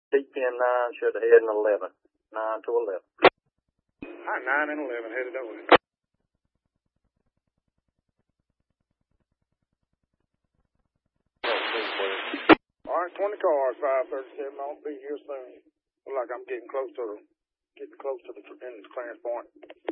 T10 9 should head in 11. 9 to 11. Hot 9 and 11 headed over. All right, 20 cars, 537. I'll be here soon. Look like I'm getting close to the end of the clearance point.